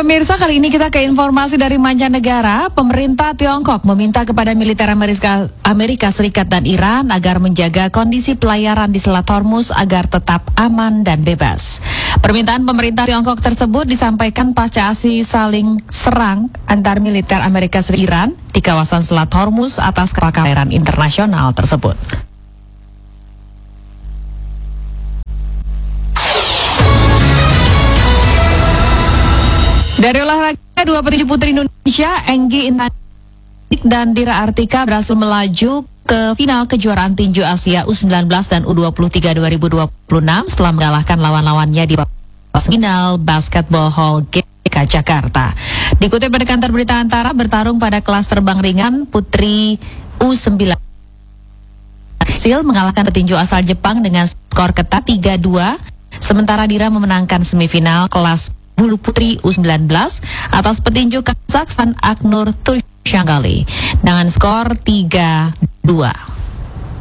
pemirsa, kali ini kita ke informasi dari mancanegara. Pemerintah Tiongkok meminta kepada militer Amerika Serikat dan Iran agar menjaga kondisi pelayaran di Selat Hormuz agar tetap aman dan bebas. Permintaan pemerintah Tiongkok tersebut disampaikan pasca aksi saling serang antar militer Amerika Serikat dan Iran di kawasan Selat Hormuz atas perairan internasional tersebut. Dari olahraga, dua petinju putri Indonesia, Enggi Intanik dan Dira Artika berhasil melaju ke final kejuaraan tinju Asia U19 dan U23 2026 setelah mengalahkan lawan-lawannya di final Basketball Hall GBK Jakarta. Dikutip dari kantor berita Antara, bertarung pada kelas terbang ringan putri U19 hasil mengalahkan petinju asal Jepang dengan skor ketat 3-2, sementara Dira memenangkan semifinal kelas bulu putri U19 atas petinju Kazakhstan Aknur Turshanggali dengan skor 3-2.